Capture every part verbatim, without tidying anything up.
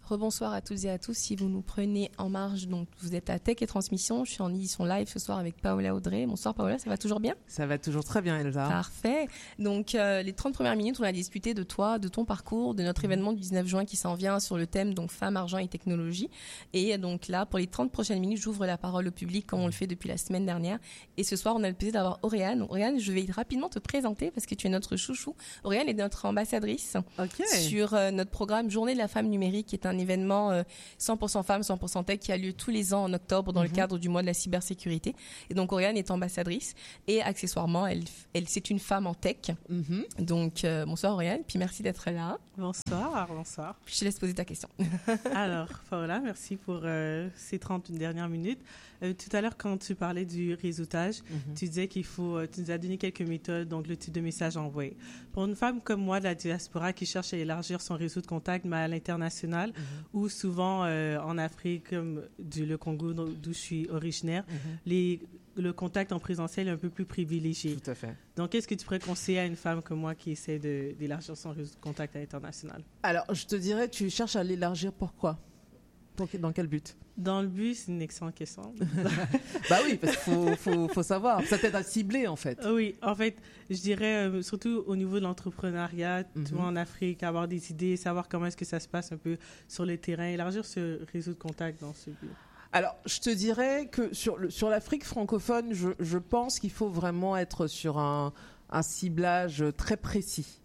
Rebonsoir à toutes et à tous. Si vous nous prenez en marge, donc vous êtes à Tech et Transmission. Je suis en édition live ce soir avec Paola Audrey. Bonsoir Paola, ça va toujours bien ? Ça va toujours très bien, Elsa. Parfait. Donc euh, les trente premières minutes, on a discuté de toi, de ton parcours, de notre événement du dix-neuf juin qui s'en vient sur le thème donc femmes, argent et technologie. Et donc là, pour les trente prochaines minutes, j'ouvre la parole au public comme on le fait depuis la semaine dernière. Et ce soir, on a le plaisir d'avoir Auréane. Auréane, je vais rapidement te présenter parce que tu es notre chouchou. Auréane est notre ambassadrice okay. sur euh, notre programme Journée de la femme numérique, qui est un événement euh, cent pour cent femmes, cent pour cent tech qui a lieu tous les ans en octobre dans mm-hmm. le cadre du mois de la cybersécurité. Et donc Auréane est ambassadrice et accessoirement, elle, elle c'est une femme en tech. Mm-hmm. Donc euh, bonsoir Auréane, puis merci d'être là. Bonsoir, bonsoir. Je te laisse poser ta question. Alors Paola, merci pour euh, ces trente dernières minutes. Euh, tout à l'heure, quand tu parlais du réseautage, mm-hmm. tu disais qu'il faut, tu nous as donné quelques méthodes, donc le type de message envoyé. Pour une femme comme moi de la diaspora qui cherche à élargir son réseau de contacts, mais à l'international, mm-hmm. ou souvent euh, en Afrique, comme du le Congo, d'où je suis originaire, mm-hmm. les, le contact en présentiel est un peu plus privilégié. Tout à fait. Donc, qu'est-ce que tu pourrais conseiller à une femme comme moi qui essaie de, d'élargir son réseau de contacts à l'international? Alors, je te dirais, tu cherches à l'élargir pourquoi? Dans quel but? Dans le but, c'est une excellente question. Bah oui, parce qu'il faut, faut, faut savoir. Ça t'aide à cibler, en fait. Oui, en fait, je dirais, euh, surtout au niveau de l'entrepreneuriat, mm-hmm. tu vois, en Afrique, avoir des idées, savoir comment est-ce que ça se passe un peu sur le terrain, élargir ce réseau de contacts dans ce but. Alors, je te dirais que sur, le, sur l'Afrique francophone, je, je pense qu'il faut vraiment être sur un... un ciblage très précis.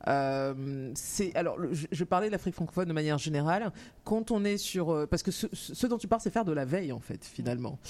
Euh, c'est alors je, je parlais de l'Afrique francophone de manière générale. Quand on est sur parce que ce, ce dont tu parles, c'est faire de la veille en fait finalement.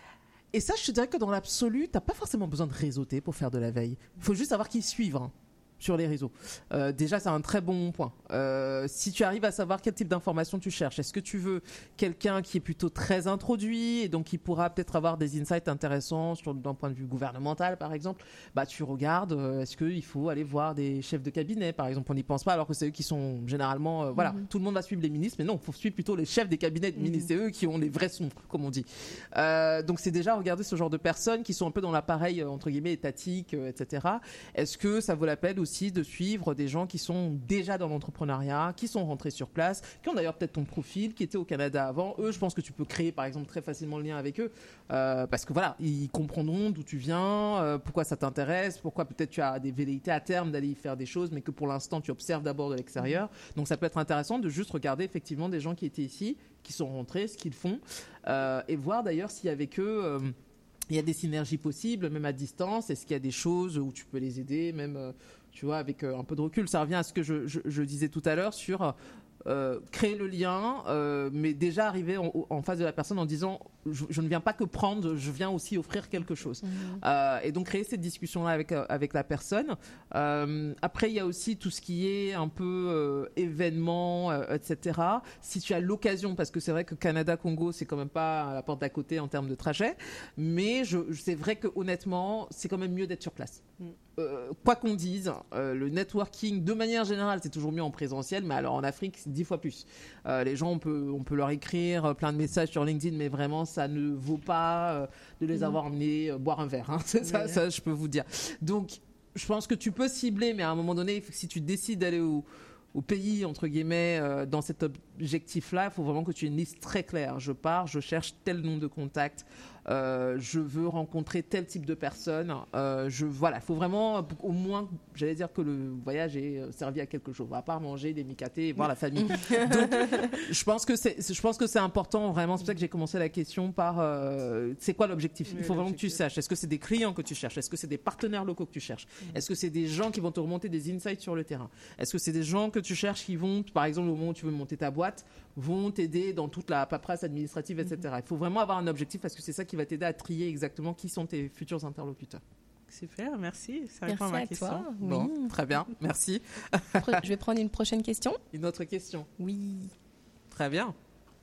Et ça, je te dirais que dans l'absolu, t'as pas forcément besoin de réseauter pour faire de la veille. Il faut juste savoir qui suivre. Hein. Sur les réseaux. Euh, déjà, c'est un très bon point. Euh, si tu arrives à savoir quel type d'information tu cherches, est-ce que tu veux quelqu'un qui est plutôt très introduit et donc qui pourra peut-être avoir des insights intéressants sur, d'un point de vue gouvernemental, par exemple, bah, tu regardes, euh, est-ce qu'il faut aller voir des chefs de cabinet, par exemple, on n'y pense pas alors que c'est eux qui sont généralement, euh, voilà, mm-hmm. tout le monde va suivre les ministres, mais non, il faut suivre plutôt les chefs des cabinets de ministres, mm-hmm. c'est eux qui ont les vrais sons, comme on dit. Euh, donc c'est déjà regarder ce genre de personnes qui sont un peu dans l'appareil, entre guillemets, étatique, euh, et cetera. Est-ce que ça vaut la peine aussi de suivre des gens qui sont déjà dans l'entrepreneuriat, qui sont rentrés sur place, qui ont d'ailleurs peut-être ton profil, qui étaient au Canada avant. Eux, je pense que tu peux créer par exemple très facilement le lien avec eux euh, parce que voilà, ils comprendront d'où tu viens, euh, pourquoi ça t'intéresse, pourquoi peut-être tu as des velléités à terme d'aller y faire des choses, mais que pour l'instant tu observes d'abord de l'extérieur. Donc ça peut être intéressant de juste regarder effectivement des gens qui étaient ici, qui sont rentrés, ce qu'ils font, euh, et voir d'ailleurs si avec eux... Euh, il y a des synergies possibles, même à distance. Est-ce qu'il y a des choses où tu peux les aider, même, euh, tu vois, avec euh, un peu de recul. Ça revient à ce que je, je, je disais tout à l'heure sur euh, créer le lien, euh, mais déjà arriver en, en face de la personne en disant je, je ne viens pas que prendre, je viens aussi offrir quelque chose. Mmh. Euh, et donc créer cette discussion-là avec avec la personne. Euh, après, il y a aussi tout ce qui est un peu euh, événements, euh, et cetera. Si tu as l'occasion, parce que c'est vrai que Canada-Congo, c'est quand même pas à la porte d'à côté en termes de trajet, mais je, c'est vrai que honnêtement, c'est quand même mieux d'être sur place. Mmh. Euh, quoi qu'on dise, euh, le networking, de manière générale, c'est toujours mieux en présentiel, mais alors en Afrique, c'est dix fois plus. Euh, les gens, on peut, on peut leur écrire plein de messages sur LinkedIn, mais vraiment, ça ne vaut pas euh, de les mmh. avoir emmenés euh, boire un verre. Hein. C'est ça, ça, je peux vous dire. Donc, je pense que tu peux cibler, mais à un moment donné, si tu décides d'aller au, au pays, entre guillemets, euh, dans cet objectif-là, il faut vraiment que tu aies une liste très claire. Je pars, je cherche tel nombre de contacts, euh, je veux rencontrer tel type de personnes. Euh, je, voilà, il faut vraiment, au moins, j'allais dire que le voyage ait servi à quelque chose, à part manger des micatés et voir la famille. Donc, je pense que c'est, je pense que c'est important, vraiment. C'est pour ça que j'ai commencé la question par, euh, c'est quoi l'objectif ? Il faut vraiment que tu saches. Est-ce que c'est des clients que tu cherches ? Est-ce que c'est des partenaires locaux que tu cherches ? Est-ce que c'est des gens qui vont te remonter des insights sur le terrain ? Est-ce que c'est des gens que tu cherches qui vont, par exemple, au moment où tu veux monter ta boîte, vont t'aider dans toute la paperasse administrative, et cetera. Il faut vraiment avoir un objectif parce que c'est ça qui va t'aider à trier exactement qui sont tes futurs interlocuteurs. Super, merci. Ça merci répond à ma à question. Toi. Bon, oui. Très bien, merci. Je vais prendre une prochaine question. Une autre question. Oui. Très bien.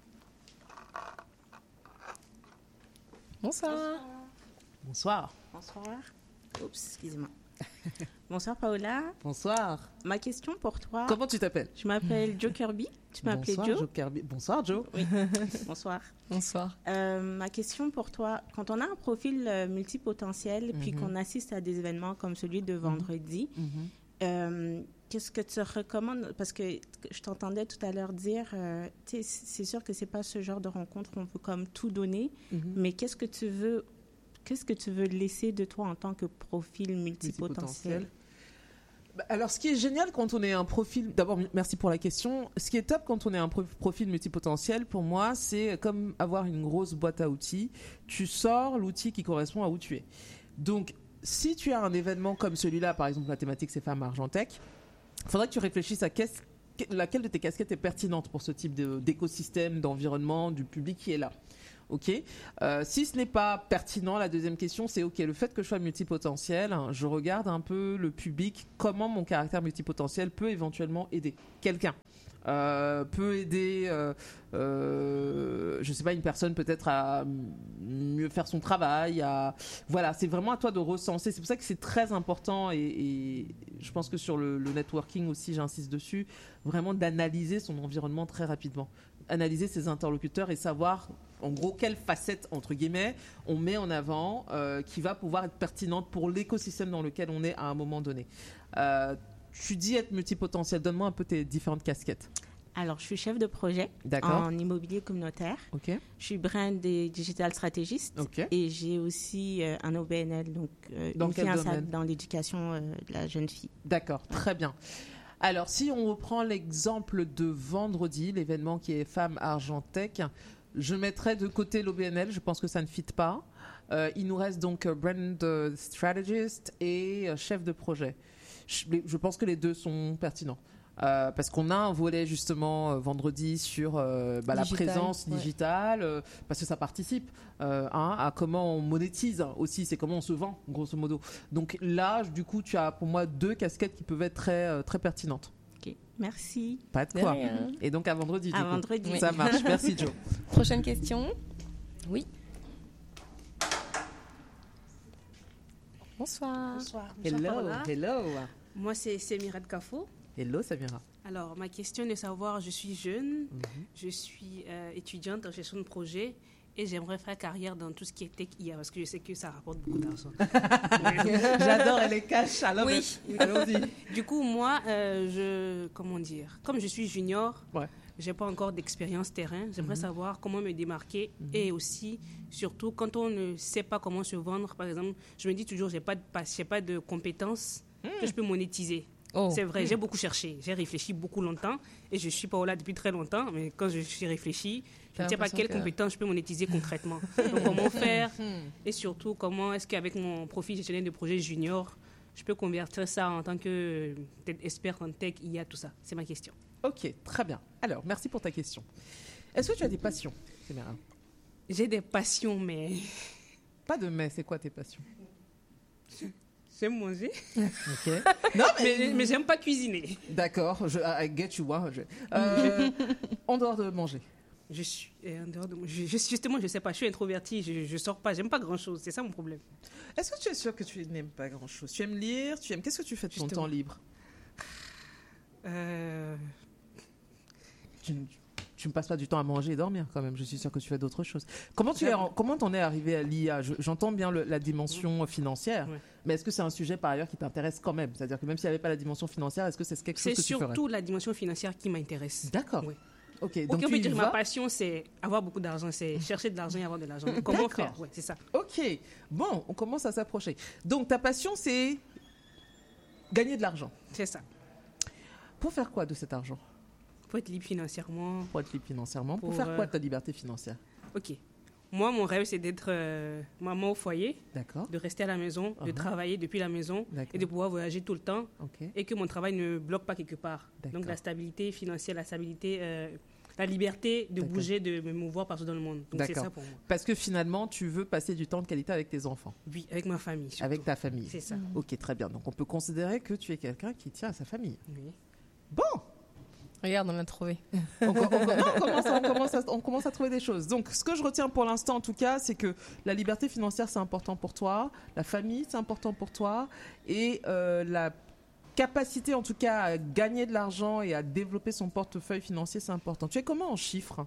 Bonsoir. Bonsoir. Bonsoir. Oups, excusez-moi. Bonsoir Paola. Bonsoir. Ma question pour toi. Comment tu t'appelles ? Je m'appelle Joe Kirby. Tu m'as appelé Joe. Joe Kirby. Bonsoir Joe. Oui. Bonsoir. Bonsoir. Euh, ma question pour toi, quand on a un profil euh, multipotentiel, mm-hmm. puis qu'on assiste à des événements comme celui de vendredi, mm-hmm. euh, qu'est-ce que tu recommandes? Parce que je t'entendais tout à l'heure dire, euh, tu sais, c'est sûr que c'est pas ce genre de rencontre qu'on peut comme tout donner, mm-hmm. mais qu'est-ce que tu veux, qu'est-ce que tu veux laisser de toi en tant que profil multipotentiel? multipotentiel. Alors, ce qui est génial quand on est un profil... D'abord, merci pour la question. Ce qui est top quand on est un profil multipotentiel, pour moi, c'est comme avoir une grosse boîte à outils. Tu sors l'outil qui correspond à où tu es. Donc, si tu as un événement comme celui-là, par exemple, la thématique c'est Femmes Argent Tech, il faudrait que tu réfléchisses à qu'est-ce, laquelle de tes casquettes est pertinente pour ce type de, d'écosystème, d'environnement, du public qui est là. Ok. Euh, si ce n'est pas pertinent, la deuxième question, c'est ok. Le fait que je sois multipotentiel, hein, je regarde un peu le public, comment mon caractère multipotentiel peut éventuellement aider quelqu'un. Euh, peut aider, euh, euh, je sais pas, une personne peut-être à mieux faire son travail. À... Voilà, c'est vraiment à toi de recenser. C'est pour ça que c'est très important et, et je pense que sur le, le networking aussi, j'insiste dessus, vraiment d'analyser son environnement très rapidement. Analyser ses interlocuteurs et savoir en gros quelle facette entre guillemets on met en avant euh, qui va pouvoir être pertinente pour l'écosystème dans lequel on est à un moment donné. Euh, tu dis être multipotentiel, donne-moi un peu tes différentes casquettes. Alors, je suis chef de projet D'accord. en immobilier communautaire. Okay. Je suis brand et digital stratégiste. Okay. Et j'ai aussi euh, un O B N L, donc euh, dans une quel fiançailles domaine? Dans l'éducation euh, de la jeune fille. D'accord, ouais. Très bien. Alors, si on reprend l'exemple de vendredi, l'événement qui est Femmes Argent Tech, je mettrais de côté l'O B N L, je pense que ça ne fit pas. Euh, il nous reste donc brand strategist et chef de projet. Je, je pense que les deux sont pertinents. Euh, parce qu'on a un volet justement euh, vendredi sur euh, bah, la présence ouais. digitale, euh, parce que ça participe euh, hein, à comment on monétise aussi, c'est comment on se vend grosso modo. Donc là, du coup, tu as pour moi deux casquettes qui peuvent être très, euh, très pertinentes. Ok, merci. Pas de quoi. Rien. Et donc à vendredi. À du vendredi. Coup. Ça marche. Merci Jo. Prochaine question. Oui. Bonsoir. Bonsoir. Hello. Hello. Moi, c'est Semira de Kafo. Hello Samira. Alors, ma question est de savoir, je suis jeune, mm-hmm. je suis euh, étudiante en gestion de projet et j'aimerais faire carrière dans tout ce qui est tech I A parce que je sais que ça rapporte beaucoup d'argent. J'adore, elle est cash. Alors oui. Allons-y. Du coup, moi, euh, je, comment dire, comme je suis junior, ouais. j'ai pas encore d'expérience terrain. J'aimerais mm-hmm. savoir comment me démarquer mm-hmm. et aussi, surtout, quand on ne sait pas comment se vendre, par exemple, je me dis toujours, j'ai pas de, j'ai pas de compétences mm. que je peux monétiser. Oh. C'est vrai, j'ai beaucoup cherché, j'ai réfléchi beaucoup longtemps et je suis pas là depuis très longtemps, mais quand je suis réfléchi, je ne sais pas quelles que... compétences je peux monétiser concrètement. Donc comment faire et surtout comment est-ce qu'avec mon profil gestionnaire de projet junior, je peux convertir ça en tant que expert en tech, I A, tout ça. C'est ma question. Ok, très bien. Alors, merci pour ta question. Est-ce que tu as des passions, Semira? J'ai des passions, mais... Pas de mais, c'est quoi tes passions? J'aime manger. Ok. Non, mais... mais, mais j'aime pas cuisiner. D'accord, je I get you. Hein, je... Euh, en dehors de manger. Je suis en dehors de je, je, justement, je sais pas. Je suis introvertie. Je, je sors pas. J'aime pas grand chose. C'est ça mon problème. Est-ce que tu es sûr que tu n'aimes pas grand chose? Tu aimes lire? Tu aimes Qu'est-ce que tu fais de ton justement. temps libre? Euh... Tu, tu ne passes pas du temps à manger et dormir quand même. Je suis sûre que tu fais d'autres choses. Comment tu es, comment t'en es arrivé à l'I A? J'entends bien le, la dimension financière, ouais. mais est-ce que c'est un sujet par ailleurs qui t'intéresse quand même? C'est-à-dire que même s'il n'y avait pas la dimension financière, est-ce que c'est quelque chose que tu ferais? C'est surtout la dimension financière qui m'intéresse. D'accord. Oui. Ok. Donc, donc on peut dire vas... ma passion, c'est avoir beaucoup d'argent, c'est chercher de l'argent et avoir de l'argent. Comment faire? Ouais, c'est ça. Ok. Bon, on commence à s'approcher. Donc ta passion, c'est gagner de l'argent. C'est ça. Pour faire quoi de cet argent? Pour être libre financièrement. Pour être libre financièrement. Pour, pour faire euh... quoi de ta liberté financière? Ok. Moi, mon rêve, c'est d'être euh, maman au foyer. D'accord. De rester à la maison, uh-huh. de travailler depuis la maison et de pouvoir voyager tout le temps. Okay. Et que mon travail ne bloque pas quelque part. D'accord. Donc, la stabilité financière, la stabilité, euh, la liberté de D'accord. bouger, de me mouvoir partout dans le monde. Donc, c'est ça pour moi. Parce que finalement, tu veux passer du temps de qualité avec tes enfants. Oui, avec ma famille. Surtout. Avec ta famille. C'est ça. Mmh. Ok, très bien. Donc, on peut considérer que tu es quelqu'un qui tient à sa famille. Oui. Bon. Regarde, on l'a trouvé. on, on, on, on, commence à, on, commence à, on commence à trouver des choses. Donc, ce que je retiens pour l'instant, en tout cas, c'est que la liberté financière, c'est important pour toi. La famille, c'est important pour toi. Et euh, la capacité, en tout cas, à gagner de l'argent et à développer son portefeuille financier, c'est important. Tu es comment en chiffres?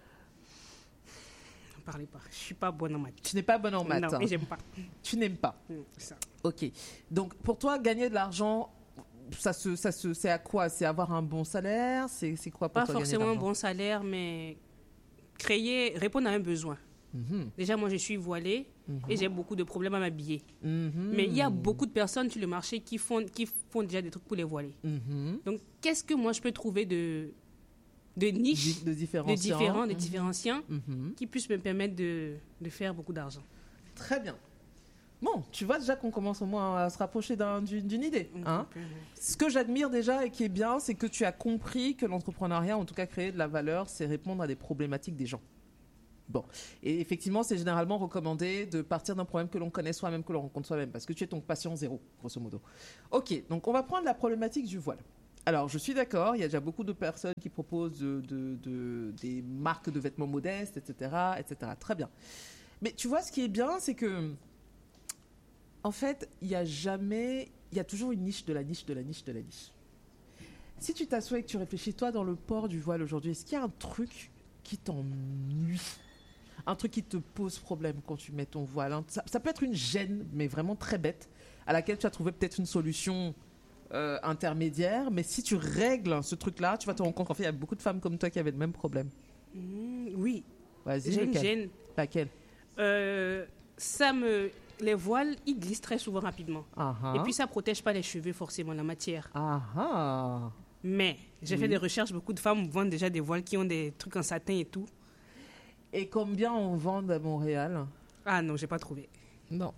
Ne parlez pas. Je ne suis pas bonne en maths. Tu n'es pas bonne en maths? Non, mais j'aime pas. Tu n'aimes pas? Mmh, ça. Ok. Donc, pour toi, gagner de l'argent... ça se, ça se, c'est à quoi? C'est avoir un bon salaire? C'est, c'est quoi pour Pas toi gagner de forcément un l'argent? bon salaire, mais créer, répondre à un besoin. Mhm. Déjà, moi, je suis voilée Mhm. et j'ai beaucoup de problèmes à m'habiller. Mhm. Mais il y a beaucoup de personnes sur le marché qui font, qui font déjà des trucs pour les voiler. Mhm. Donc, qu'est-ce que moi, je peux trouver de, de niche, Di- de de différenciants. différents, de Mhm. différenciants Mhm. qui puissent me permettre de, de faire beaucoup d'argent. Très bien. Bon, tu vois déjà qu'on commence au moins à se rapprocher d'un- d'une, d'une idée. Hein. Ce que j'admire déjà et qui est bien, c'est que tu as compris que l'entrepreneuriat, en tout cas créer de la valeur, c'est répondre à des problématiques des gens. Bon, et effectivement, c'est généralement recommandé de partir d'un problème que l'on connaît soi-même, que l'on rencontre soi-même, parce que tu es ton patient zéro, grosso modo. Ok, donc on va prendre la problématique du voile. Alors, je suis d'accord, il y a déjà beaucoup de personnes qui proposent de, de- de- des marques de vêtements modestes, et cetera, et cetera. Très bien. Mais tu vois, ce qui est bien, c'est que, en fait, il y a jamais, il y a toujours une niche de la niche de la niche de la niche. Si tu t'assois et que tu réfléchis, toi, dans le port du voile aujourd'hui, est-ce qu'il y a un truc qui t'ennuie? Un truc qui te pose problème quand tu mets ton voile? Hein. Ça, ça peut être une gêne, mais vraiment très bête, à laquelle tu as trouvé peut-être une solution euh, intermédiaire. Mais si tu règles ce truc-là, tu vas te rendre compte qu'en fait, il y a beaucoup de femmes comme toi qui avaient le même problème. Mmh, oui, Vas-y, j'ai une lequel? gêne. Laquelle? Euh, ça me... Les voiles, ils glissent très souvent rapidement. Ah, ah. Et puis, ça ne protège pas les cheveux, forcément, la matière. Ah, ah. Mais j'ai Oui. fait des recherches, beaucoup de femmes vendent déjà des voiles qui ont des trucs en satin et tout. Et combien on vend à Montréal? Ah non, j'ai pas trouvé. Bon.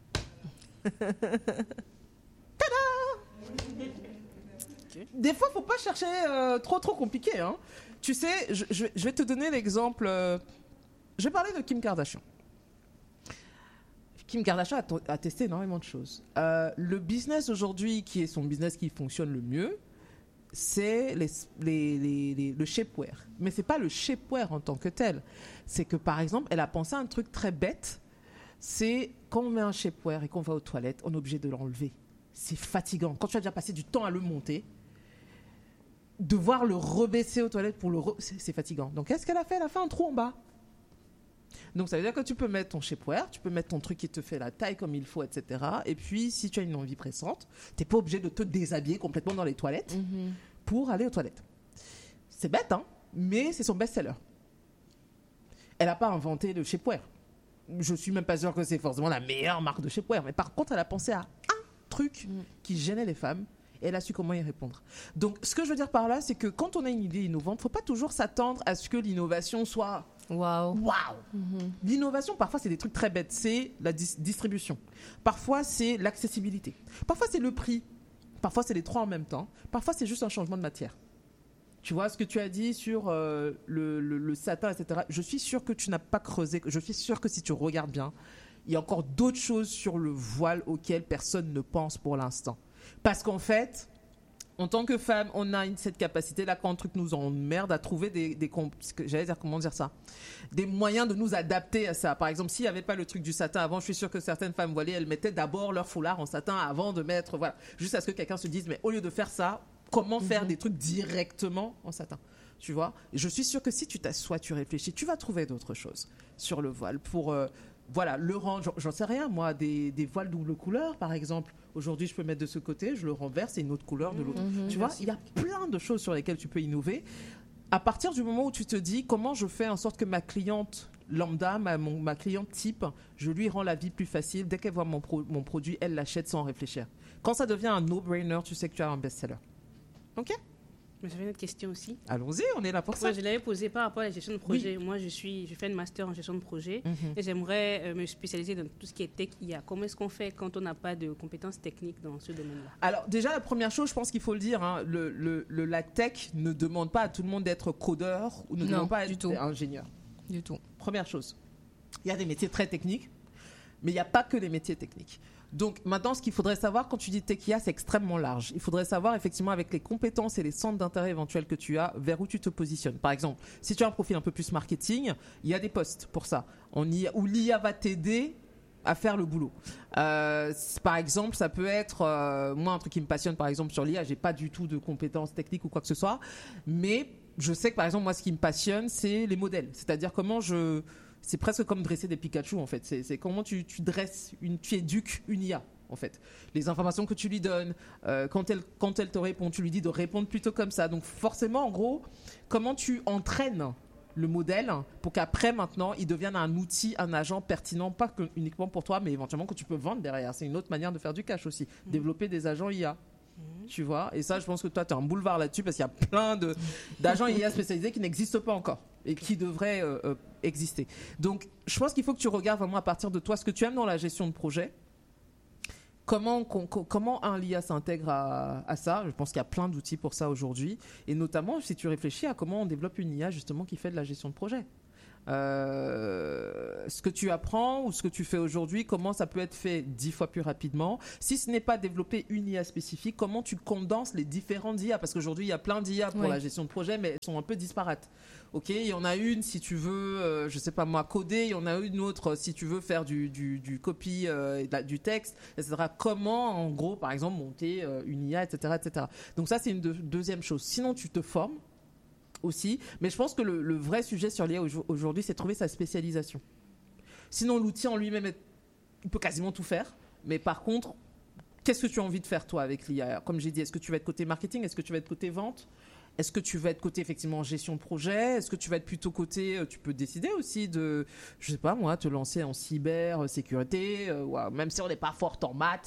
Des fois, faut pas chercher euh, trop trop compliqué. Hein. Tu sais, je, je- je vais te donner l'exemple. euh, je vais parler de Kim Kardashian. Kim Kardashian a, to- a testé énormément de choses. Euh, le business aujourd'hui, qui est son business qui fonctionne le mieux, c'est les, les- les- les- le shapewear. Mais c'est pas le shapewear en tant que tel. C'est que par exemple, elle a pensé à un truc très bête. C'est quand on met un shapewear et qu'on va aux toilettes, on est obligé de l'enlever. C'est fatigant. Quand tu as déjà passé du temps à le monter, devoir le rebaisser aux toilettes pour le re... c'est, c'est fatigant. Donc qu'est-ce qu'elle a fait? Elle a fait un trou en bas. Donc ça veut dire que tu peux mettre ton shapewear, tu peux mettre ton truc qui te fait la taille comme il faut, et cetera. Et puis si tu as une envie pressante, t'es pas obligé de te déshabiller complètement dans les toilettes pour aller aux toilettes. C'est bête, hein, mais c'est son best-seller. Elle n'a pas inventé le shapewear. Je suis même pas sûr que c'est forcément la meilleure marque de shapewear, mais par contre, elle a pensé à un truc qui gênait les femmes et elle a su comment y répondre. Donc, ce que je veux dire par là, c'est que quand on a une idée innovante, faut pas toujours s'attendre à ce que l'innovation soit Waouh. waouh. L'innovation, parfois, c'est des trucs très bêtes. C'est la dis- distribution. Parfois, c'est l'accessibilité. Parfois, c'est le prix. Parfois, c'est les trois en même temps. Parfois, c'est juste un changement de matière. Tu vois ce que tu as dit sur euh, le, le- le satin, et cetera. Je suis sûr que tu n'as pas creusé. Je suis sûr que si tu regardes bien, il y a encore d'autres choses sur le voile auxquelles personne ne pense pour l'instant. Parce qu'en fait, en tant que femme, on a une, cette capacité-là, quand un truc nous emmerde, à trouver des, des comp- j'allais dire, comment dire ça, des moyens de nous adapter à ça. Par exemple, s'il n'y avait pas le truc du satin avant, je suis sûre que certaines femmes voilées, elles mettaient d'abord leur foulard en satin avant de mettre, voilà, juste à ce que quelqu'un se dise, mais au lieu de faire ça, comment faire des trucs directement en satin, tu vois? Et je suis sûre que si tu t'assois, tu réfléchis, tu vas trouver d'autres choses sur le voile pour... euh, voilà, le rang, j'en- j'en sais rien, moi, des, des voiles double couleur, par exemple. Aujourd'hui, je peux mettre de ce côté, je le renverse, c'est une autre couleur de l'autre. Tu vois, il y a plein de choses sur lesquelles tu peux innover. À partir du moment où tu te dis, comment je fais en sorte que ma cliente lambda, ma, mon- ma cliente type, je lui rends la vie plus facile. Dès qu'elle voit mon, pro- mon produit, elle l'achète sans réfléchir. Quand ça devient un no-brainer, tu sais que tu as un best-seller. OK? Mais j'avais une autre question aussi. Allons-y, on est là pour ça. Ouais, je l'avais posée par rapport à la gestion de projet. Moi, je suis, je fais une master en gestion de projet Mhm. et j'aimerais euh, me spécialiser dans tout ce qui est tech I A. Comment est-ce qu'on fait quand on n'a pas de compétences techniques dans ce domaine-là? Alors déjà, la première chose, je pense qu'il faut le dire, hein, le, le- le- la tech ne demande pas à tout le monde d'être codeur ou ne Non, demande pas du être tout. ingénieur. Du tout. Première chose. Il y a des métiers très techniques, mais il n'y a pas que les métiers techniques. Donc maintenant, ce qu'il faudrait savoir quand tu dis tech I A, c'est extrêmement large. Il faudrait savoir effectivement avec les compétences et les centres d'intérêt éventuels que tu as, vers où tu te positionnes. Par exemple, si tu as un profil un peu plus marketing, il y a des postes pour ça. On y, où l'I A va t'aider à faire le boulot. Euh, c- par exemple, ça peut être euh, moi un truc qui me passionne par exemple sur l'I A, j'ai pas du tout de compétences techniques ou quoi que ce soit, mais je sais que par exemple moi ce qui me passionne c'est les modèles, c'est-à-dire comment je c'est presque comme dresser des Pikachu en fait, c'est, c'est comment tu, tu dresses une tu éduques une I A. en fait. Les informations que tu lui donnes, euh, quand, elle, quand elle te répond, tu lui dis de répondre plutôt comme ça. Donc forcément, en gros, comment tu entraînes le modèle pour qu'après, maintenant, il devienne un outil, un agent pertinent, pas que, uniquement pour toi, mais éventuellement que tu peux vendre derrière. C'est une autre manière de faire du cash aussi. Mmh. Développer des agents I A. Mmh. Tu vois, et ça, je pense que toi, tu as un boulevard là-dessus parce qu'il y a plein de, d'agents I A spécialisés qui n'existent pas encore et qui devraient euh, euh, exister. Donc, je pense qu'il faut que tu regardes vraiment à partir de toi ce que tu aimes dans la gestion de projet. Comment, com, comment un l'I A s'intègre à, à ça? Je pense qu'il y a plein d'outils pour ça aujourd'hui. Et notamment, si tu réfléchis à comment on développe une I A justement qui fait de la gestion de projet. Euh, ce que tu apprends ou ce que tu fais aujourd'hui, comment ça peut être fait dix fois plus rapidement. Si ce n'est pas développer une I A spécifique, comment tu condenses les différentes I A? Parce qu'aujourd'hui, il y a plein d'I A pour ouais. la gestion de projet, mais elles sont un peu disparates. Ok, il y en a une si tu veux, euh, je sais pas moi, coder. Il y en a une autre si tu veux faire du, du, du copy, euh, du texte, et cetera. Comment, en gros, par exemple, monter euh, une I A, et cetera, et cetera. Donc ça, c'est une de, deuxième chose. Sinon, tu te formes aussi, mais je pense que le, le vrai sujet sur l'I A aujourd'hui, c'est de trouver sa spécialisation. Sinon, l'outil en lui-même, est, il peut quasiment tout faire, mais par contre, qu'est-ce que tu as envie de faire toi avec l'I A? Comme j'ai dit, est-ce que tu vas être côté marketing? Est-ce que tu vas être côté vente? Est-ce que tu vas être côté effectivement gestion de projet? Est-ce que tu vas être plutôt côté, tu peux décider aussi de, je sais pas moi, te lancer en cyber sécurité, euh, ouais, même si on n'est pas forte en maths.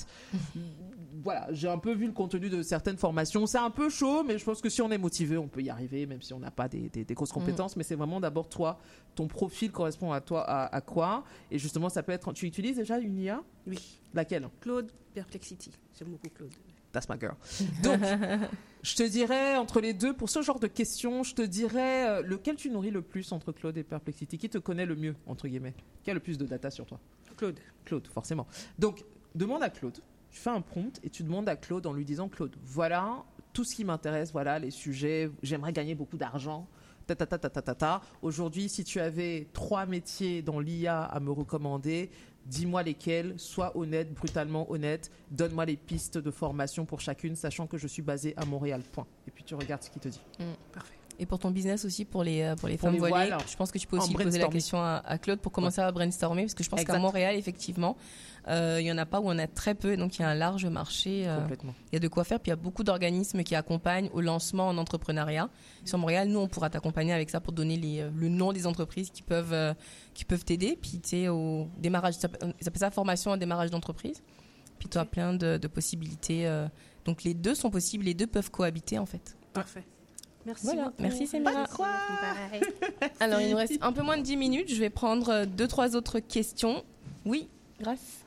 Voilà, j'ai un peu vu le contenu de certaines formations. C'est un peu chaud, mais je pense que si on est motivé, on peut y arriver, même si on n'a pas des, des, des grosses compétences. Mmh. Mais c'est vraiment d'abord toi, ton profil correspond à toi, à, à quoi? Et justement, ça peut être. Tu utilises déjà une I A? Oui. Laquelle? Claude Perplexity. J'aime beaucoup Claude. That's my girl. Donc, je te dirais, entre les deux, pour ce genre de questions, je te dirais euh, lequel tu nourris le plus entre Claude et Perplexity? Qui te connaît le mieux, entre guillemets? Qui a le plus de data sur toi? Claude. Claude, forcément. Donc, demande à Claude. Tu fais un prompt et tu demandes à Claude en lui disant, Claude, voilà tout ce qui m'intéresse, voilà les sujets, j'aimerais gagner beaucoup d'argent. Ta, ta, ta, ta, ta, ta, ta. Aujourd'hui, si tu avais trois métiers dans l'I A à me recommander, dis-moi lesquels, sois honnête, brutalement honnête, donne-moi les pistes de formation pour chacune, sachant que je suis basée à Montréal, point. Et puis tu regardes ce qu'il te dit. Mmh. Parfait. Et pour ton business aussi, pour les, pour les pour femmes les voilées, voiles, je pense que tu peux aussi poser la question à, à Claude pour commencer ouais. à brainstormer, parce que je pense exact. qu'à Montréal, effectivement, euh, il n'y en a pas, ou on a très peu, et donc il y a un large marché. Euh, Complètement. Il y a de quoi faire, puis il y a beaucoup d'organismes qui accompagnent au lancement en entrepreneuriat. Sur Montréal, nous, on pourra t'accompagner avec ça pour donner les, le nom des entreprises qui peuvent, euh, qui peuvent t'aider. Puis tu sais, au démarrage, ça s'appelle ça formation à démarrage d'entreprise. Puis tu as plein de, de possibilités. Euh, donc les deux sont possibles, les deux peuvent cohabiter en fait. Parfait. Merci voilà. beaucoup. Merci Semira. Alors il nous reste un peu moins de dix minutes. Je vais prendre deux, trois autres questions. Oui, Grâce.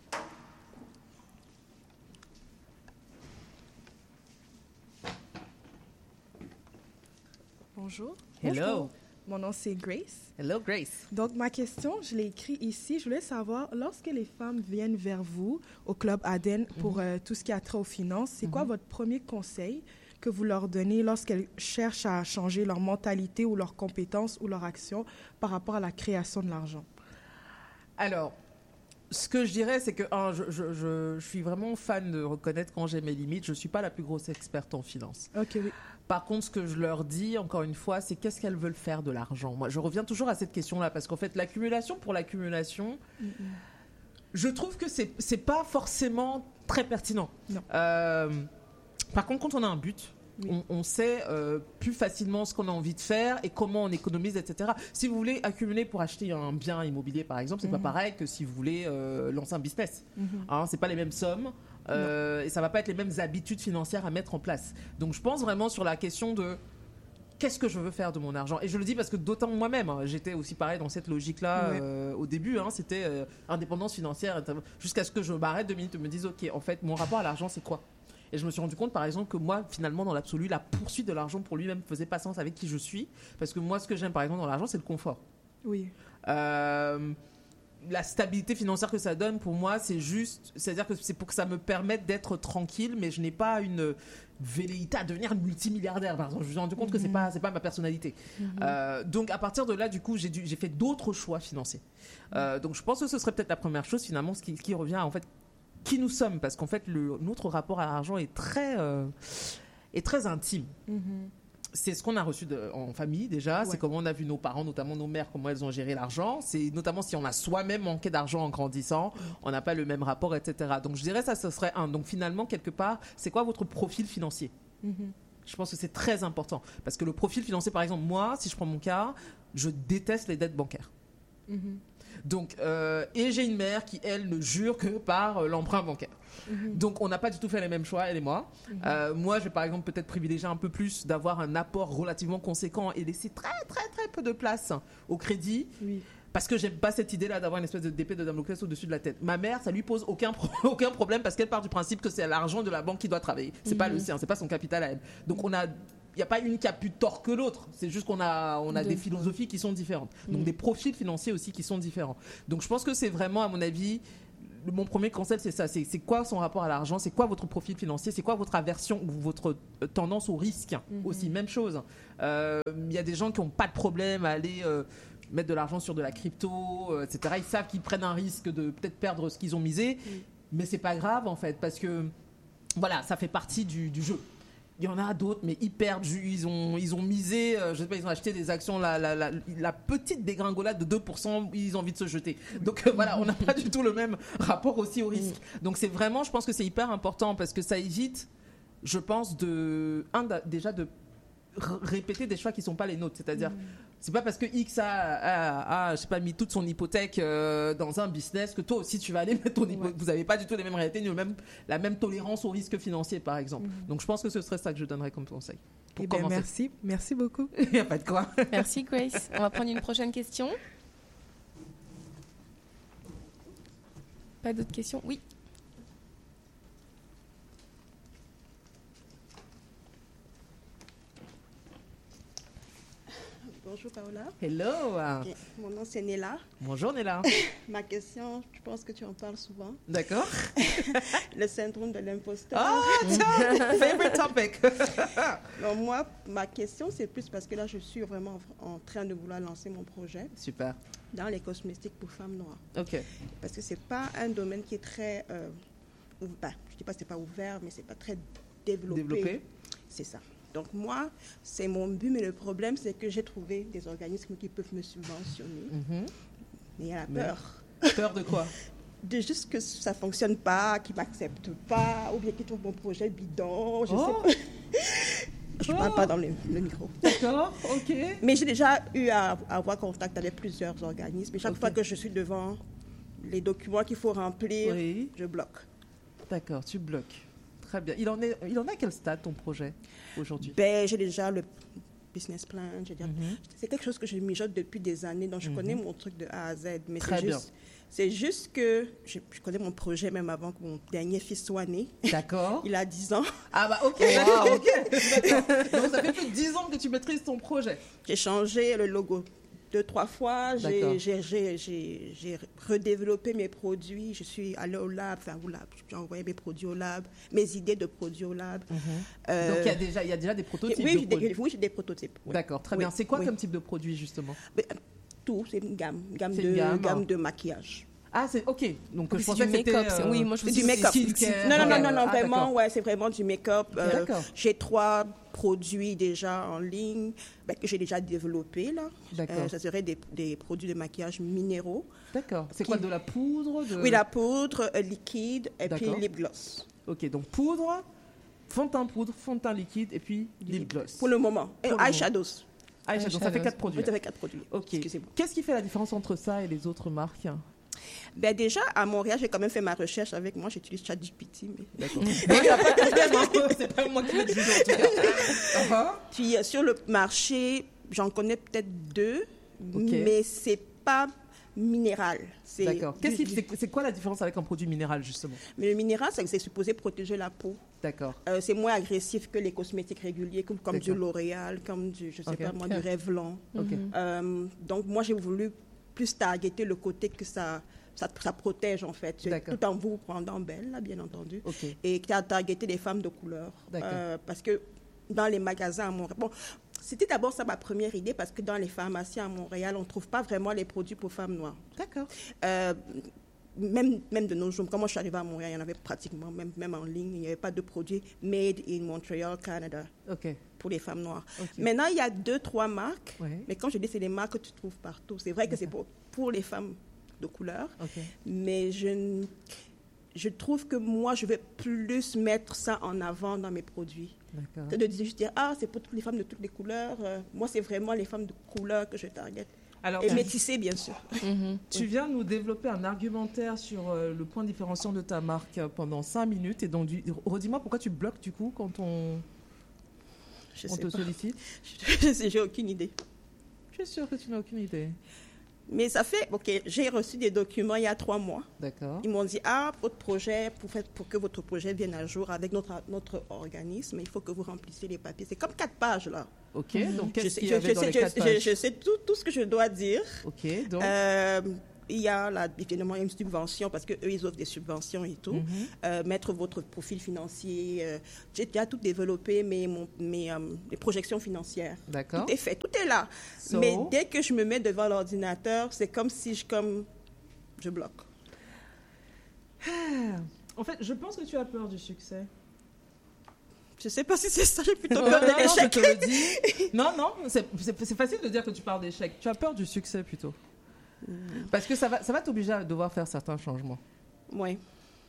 Bonjour. Hello. Bonjour. Mon nom c'est Grace. Hello Grace. Donc ma question, je l'ai écrit ici. Je voulais savoir, lorsque les femmes viennent vers vous au Club Aden pour mm-hmm. euh, tout ce qui a trait aux finances, c'est mm-hmm. quoi votre premier conseil que vous leur donnez lorsqu'elles cherchent à changer leur mentalité ou leurs compétences ou leur action par rapport à la création de l'argent? Alors, ce que je dirais, c'est que un, je, je, je, je suis vraiment fan de reconnaître quand j'ai mes limites. Je ne suis pas la plus grosse experte en finance. Ok, oui. Par contre, ce que je leur dis, encore une fois, c'est qu'est-ce qu'elles veulent faire de l'argent. Moi, je reviens toujours à cette question-là, parce qu'en fait, l'accumulation pour l'accumulation, mm-hmm. je trouve que c'est, c'est pas forcément très pertinent. Non. Euh, Par contre, quand on a un but, oui. on, on sait euh, plus facilement ce qu'on a envie de faire et comment on économise, et cetera. Si vous voulez accumuler pour acheter un bien immobilier, par exemple, c'est mm-hmm. pas pareil que si vous voulez euh, lancer un business. Mm-hmm. Hein, c'est pas les mêmes sommes euh, et ça va pas être les mêmes habitudes financières à mettre en place. Donc, je pense vraiment sur la question de qu'est-ce que je veux faire de mon argent. Et je le dis parce que d'autant moi-même, hein, j'étais aussi pareil dans cette logique-là ouais. euh, au début. Hein, c'était euh, indépendance financière jusqu'à ce que je m'arrête deux minutes et me dise ok, en fait, mon rapport à l'argent, c'est quoi? Et je me suis rendu compte, par exemple, que moi, finalement, dans l'absolu, la poursuite de l'argent pour lui-même faisait pas sens avec qui je suis. Parce que moi, ce que j'aime, par exemple, dans l'argent, c'est le confort. Oui. Euh, la stabilité financière que ça donne, pour moi, c'est juste... C'est-à-dire que c'est pour que ça me permette d'être tranquille, mais je n'ai pas une velléité à devenir multimilliardaire, par exemple. Je me suis rendu compte mm-hmm. que c'est pas, c'est pas ma personnalité. Mm-hmm. Euh, donc, à partir de là, du coup, j'ai, dû, j'ai fait d'autres choix financiers. Euh, donc, je pense que ce serait peut-être la première chose, finalement, ce qui, qui revient, en fait... qui nous sommes, parce qu'en fait le, notre rapport à l'argent est très, euh, est très intime. Mm-hmm. c'est ce qu'on a reçu de, en famille déjà, ouais. C'est comment on a vu nos parents, notamment nos mères, comment elles ont géré l'argent. C'est notamment si on a soi-même manqué d'argent en grandissant, mmh. on n'a pas le même rapport, et cetera. Donc je dirais ça, ce serait un. Donc finalement, quelque part, c'est quoi votre profil financier? mmh. Je pense que c'est très important. Parce que le profil financier, par exemple, moi, si je prends mon cas, je déteste les dettes bancaires. mmh. Donc, euh, et j'ai une mère qui, elle, ne jure que par euh, l'emprunt bancaire. Mmh. Donc, on n'a pas du tout fait les mêmes choix, elle et moi. Mmh. Euh, moi, je vais par exemple peut-être privilégier un peu plus d'avoir un apport relativement conséquent et laisser très, très, très peu de place au crédit. Oui. Parce que j'aime pas cette idée-là d'avoir une espèce de d'épée de Damoclès au-dessus de la tête. Ma mère, ça lui pose aucun, pro- aucun problème parce qu'elle part du principe que c'est l'argent de la banque qui doit travailler. C'est mmh. pas le sien, c'est pas son capital à elle. Donc, on a... Il n'y a pas une qui a plus tort que l'autre. C'est juste qu'on a, on a des philosophies qui sont différentes. Donc, mmh. des profils financiers aussi qui sont différents. Donc, je pense que c'est vraiment, à mon avis, mon premier concept, c'est ça. C'est, c'est quoi son rapport à l'argent? C'est quoi votre profil financier? C'est quoi votre aversion ou votre tendance au risque mmh. aussi? Même chose. Il euh, y a des gens qui n'ont pas de problème à aller... Euh, mettre de l'argent sur de la crypto, euh, et cetera. Ils savent qu'ils prennent un risque de peut-être perdre ce qu'ils ont misé. Mmh. Mais c'est pas grave, en fait, parce que, voilà, ça fait partie du, du jeu. Il y en a d'autres, mais ils perdent, ils ont, ils ont misé, euh, je sais pas, ils ont acheté des actions, la, la, la, la petite dégringolade de deux pour cent, ils ont envie de se jeter. Donc euh, voilà, on n'a pas du tout le même rapport aussi au risque. Donc c'est vraiment, je pense que c'est hyper important parce que ça évite, je pense, de, un, déjà de r- répéter des choix qui ne sont pas les nôtres. C'est-à-dire, mmh. c'est pas parce que X a, a, a je sais pas, mis toute son hypothèque euh, dans un business que toi aussi tu vas aller mettre ton hypothèque. Ouais. Vous n'avez pas du tout les mêmes réalités, ni le même, la même tolérance au risque financier, par exemple. Mmh. Donc je pense que ce serait ça que je donnerais comme conseil. Eh bien, merci, merci beaucoup. Il n'y a pas de quoi. Merci Grace. On va prendre une prochaine question. Pas d'autres questions? Oui. Bonjour Paola. Hello. Okay. Mon nom c'est Nella. Bonjour Nella. Ma question, je pense que tu en parles souvent. D'accord. Le syndrome de l'imposteur. Ah, tiens, favorite topic. Donc moi, ma question c'est plus parce que là je suis vraiment en train de vouloir lancer mon projet. Super. Dans les cosmétiques pour femmes noires. Ok. Parce que c'est pas un domaine qui est très, euh, bah, je dis pas que c'est pas ouvert, mais c'est pas très développé. Développé. C'est ça. Donc moi, c'est mon but, mais le problème, c'est que j'ai trouvé des organismes qui peuvent me subventionner. Mm-hmm. Mais il y a la peur. Mais peur de quoi? De juste que ça ne fonctionne pas, qu'ils ne m'acceptent pas, ou bien qu'ils trouvent mon projet bidon, je oh. sais pas. Je ne oh. parle pas dans le, le micro. D'accord, ok. Mais j'ai déjà eu à, à avoir contact avec plusieurs organismes. Et chaque okay. fois que je suis devant les documents qu'il faut remplir, oui. je bloque. D'accord, tu bloques. Très bien. Il en est, il en est à quel stade ton projet aujourd'hui? Ben, j'ai déjà le business plan. Je veux dire, mm-hmm. C'est quelque chose que je mijote depuis des années, donc je mm-hmm. connais mon truc de A à Z. Mais Très c'est bien. Juste, c'est juste que je, je connais mon projet même avant que mon dernier fils soit né. D'accord. Il a dix ans. Ah bah ok, wow, ok. D'accord. Donc ça fait plus de dix ans que tu maîtrises ton projet. J'ai changé le logo deux, trois fois, j'ai, j'ai, j'ai, j'ai, j'ai redéveloppé mes produits. Je suis allée au lab, enfin au lab, j'ai envoyé mes produits au lab, mes idées de produits au lab. Mm-hmm. Euh, Donc il y a déjà, il y a déjà des prototypes. Oui, de j'ai produits. des, oui, j'ai des prototypes. Oui. D'accord, très oui, bien. C'est quoi oui. comme type de produit justement? Mais, tout, c'est une gamme, gamme, c'est de, une gamme. gamme de maquillage. Ah, c'est ok. Donc c'est je pensais du que c'était euh, oui, moi je c'est du make-up. Non, non, non, non, non ah, vraiment, d'accord. ouais, c'est vraiment du make-up. Euh, j'ai trois produits déjà en ligne ben, que j'ai déjà développés là. D'accord. Euh, ça serait des, des produits de maquillage minéraux. D'accord. C'est qui... quoi, de la poudre de... Oui, la poudre, euh, liquide et d'accord. puis lip gloss. Ok, donc poudre, fond de teint poudre, fond de teint liquide et puis lip gloss. Pour le moment. Et eyeshadows. Eyeshadows, donc ça fait quatre produits. Oui, ça fait quatre produits. Ok. Excusez-moi. Qu'est-ce qui fait la différence entre ça et les autres marques? Ben déjà, à Montréal, j'ai quand même fait ma recherche avec moi. J'utilise ChatGPT. Mais... D'accord. Il n'y a pas de problème. Hein. C'est pas moi qui vais te juger en tout cas. Uh-huh. Puis euh, sur le marché, j'en connais peut-être deux, okay. mais c'est pas minéral. C'est D'accord. Qu'est-ce qui, c'est, c'est quoi la différence avec un produit minéral justement? Mais le minéral, c'est que c'est supposé protéger la peau. D'accord. Euh, c'est moins agressif que les cosmétiques réguliers, comme, comme du L'Oréal, comme du, je sais okay. pas moi, okay. du Revlon. Okay. Euh, donc moi, j'ai voulu plus targeter le côté que ça... Ça, ça protège en fait, D'accord. tout en vous rendant belle, là, bien entendu. Okay. Et qui a targeté les femmes de couleur. Euh, parce que dans les magasins à Montréal, bon, c'était d'abord ça ma première idée, parce que dans les pharmacies à Montréal, on ne trouve pas vraiment les produits pour femmes noires. D'accord. Euh, même, même de nos jours, quand moi je suis arrivée à Montréal, il y en avait pratiquement, même, même en ligne, il n'y avait pas de produits made in Montreal, Canada. Ok. pour les femmes noires. Okay. Maintenant, il y a deux, trois marques, ouais. mais quand je dis c'est les marques que tu trouves partout, c'est vrai que c'est pour, pour les femmes de couleur, okay. mais je, je trouve que moi, je vais plus mettre ça en avant dans mes produits. D'accord. Que de juste dire, ah, c'est pour toutes les femmes de toutes les couleurs. Euh, moi, c'est vraiment les femmes de couleur que je target. Alors, et métissées, bien sûr. Mm-hmm. Tu viens nous développer un argumentaire sur euh, le point différenciant de ta marque pendant cinq minutes. Et donc, du... redis-moi pourquoi tu bloques du coup quand on, je on sais te pas. sollicite. Je sais, j'ai aucune idée. Je suis sûre que tu n'as aucune idée. Mais ça fait, ok, j'ai reçu des documents il y a trois mois. D'accord. Ils m'ont dit, ah, votre projet, pour, faire, pour que votre projet vienne à jour avec notre, notre organisme, il faut que vous remplissiez les papiers. C'est comme quatre pages, là. Ok, mm-hmm. donc qu'est-ce qu'il y je, avait je dans sais, les je, quatre pages? je, je sais tout, tout ce que je dois dire. Ok, donc... Euh, il y a là, évidemment une subvention parce qu'eux, ils offrent des subventions et tout. Mm-hmm. Euh, mettre votre profil financier. Euh, j'ai déjà tout développé, mes, mon, mes euh, les projections financières. D'accord. Tout est fait, tout est là. So... Mais dès que je me mets devant l'ordinateur, c'est comme si je, comme, je bloque. En fait, je pense que tu as peur du succès. Je ne sais pas si c'est ça, j'ai plutôt non, peur non, de l'échec. Non, je te le dis. non, non, c'est, c'est, c'est facile de dire que tu parles d'échec. Tu as peur du succès plutôt. Parce que ça va, ça va t'obliger à devoir faire certains changements. Oui.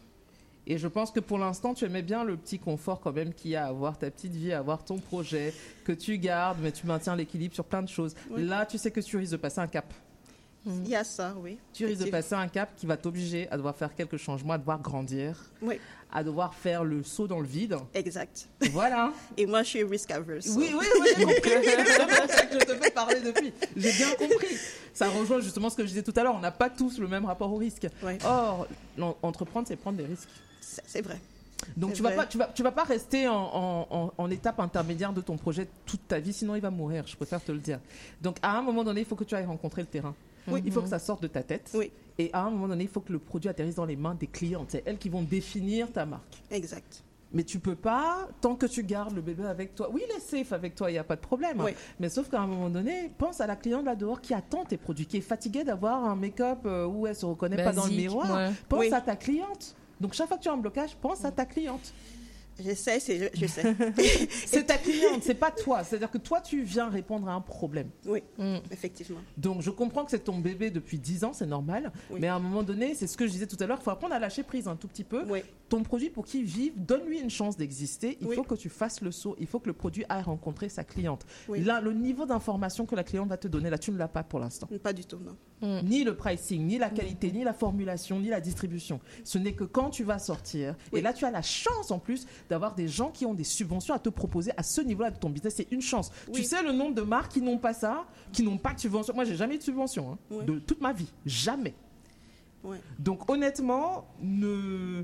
Et je pense que pour l'instant, tu aimais bien le petit confort quand même qu'il y a à avoir ta petite vie, à avoir ton projet, que tu gardes, mais tu maintiens l'équilibre sur plein de choses. Oui. Là, tu sais que tu risques de passer un cap. Il y a ça, oui. Tu risques de passer un cap qui va t'obliger à devoir faire quelques changements, à devoir grandir, oui. à devoir faire le saut dans le vide. Exact. Voilà. Et moi, je suis risk averse. Oui, oui, oui, j'ai compris. C'est pour ça que je te fais parler depuis. J'ai bien compris. Ça rejoint justement ce que je disais tout à l'heure. On n'a pas tous le même rapport au risque. Oui. Or, entreprendre, c'est prendre des risques. C'est, c'est vrai. Donc, tu ne vas pas, tu vas, tu vas pas rester en, en, en, en étape intermédiaire de ton projet toute ta vie, sinon il va mourir, je préfère te le dire. Donc, à un moment donné, il faut que tu ailles rencontrer le terrain. Oui. Il faut que ça sorte de ta tête. Oui. Et à un moment donné, il faut que le produit atterrisse dans les mains des clientes. C'est elles qui vont définir ta marque. Exact. Mais tu peux pas, tant que tu gardes le bébé avec toi. Oui, il est safe avec toi, il n'y a pas de problème. Oui. Mais sauf qu'à un moment donné, pense à la cliente là dehors qui attend tes produits, qui est fatiguée d'avoir un make-up où elle ne se reconnaît Basique, pas dans le miroir. Ouais. Pense oui. à ta cliente. Donc chaque fois que tu as un blocage, pense à ta cliente. Je sais, c'est, je, je sais. C'est ta cliente, c'est pas toi. C'est-à-dire que toi, tu viens répondre à un problème. Oui, mm. effectivement. Donc, je comprends que c'est ton bébé depuis dix ans, c'est normal. Oui. Mais à un moment donné, c'est ce que je disais tout à l'heure, il faut apprendre à lâcher prise un tout petit peu. Oui. Ton produit, pour qu'il vive, donne-lui une chance d'exister. Il oui. faut que tu fasses le saut. Il faut que le produit aille rencontrer sa cliente. Oui. Là, le niveau d'information que la cliente va te donner, là, tu ne l'as pas pour l'instant. Pas du tout, non. Mm. Ni le pricing, ni la qualité, mm. ni la formulation, ni la distribution. Ce n'est que quand tu vas sortir. Oui. Et là, tu as la chance, en plus, d'avoir des gens qui ont des subventions à te proposer à ce niveau-là de ton business. C'est une chance. Oui. Tu sais le nombre de marques qui n'ont pas ça, qui n'ont pas de subvention. Moi, j'ai jamais eu de subvention hein, oui. de toute ma vie. Jamais. Oui. Donc, honnêtement, ne...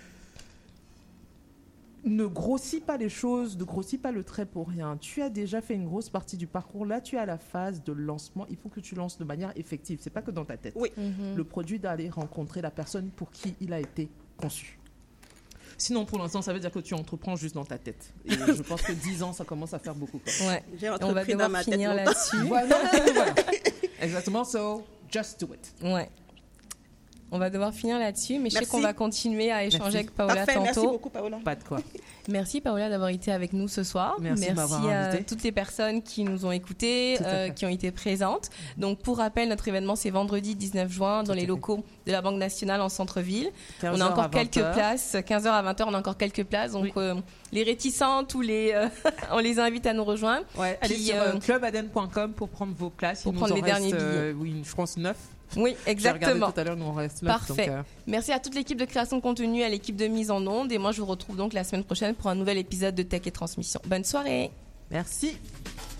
ne grossis pas les choses, ne grossis pas le trait pour rien. Tu as déjà fait une grosse partie du parcours. Là, tu es à la phase de lancement. Il faut que tu lances de manière effective. C'est pas que dans ta tête. Oui. Mm-hmm. Le produit d'aller rencontrer la personne pour qui il a été conçu. Sinon, pour l'instant, ça veut dire que tu entreprends juste dans ta tête. Et je pense que dix ans, ça commence à faire beaucoup. Quoi. Ouais. J'ai on va devoir dans ma finir tête là-dessus. Voilà, voilà. Exactement. So, just do it. Ouais. On va devoir finir là-dessus, mais merci. Je sais qu'on va continuer à échanger merci. avec Paola Parfait, tantôt. Merci beaucoup, Paola. Pas de quoi. Merci, Paola, d'avoir été avec nous ce soir. Merci, merci à toutes les personnes qui nous ont écoutés, euh, qui ont été présentes. Donc, pour rappel, notre événement, c'est vendredi dix-neuf juin dans Tout les locaux de la Banque nationale en centre-ville. On a encore quelques places, quinze heures à vingt heures, on a encore quelques places. Donc, oui. euh, les réticentes ou les, euh, on les invite à nous rejoindre. Ouais, allez Puis, sur euh, club aden point com pour prendre vos places. Pour Il prendre nous les en derniers reste, billets. Euh, oui, je pense neuf. Oui, exactement. Tout à l'heure, nous on reste là. Parfait. Donc, euh... Merci à toute l'équipe de création de contenu, à l'équipe de mise en onde. Et moi, je vous retrouve donc la semaine prochaine pour un nouvel épisode de Tech et Transmission. Bonne soirée. Merci.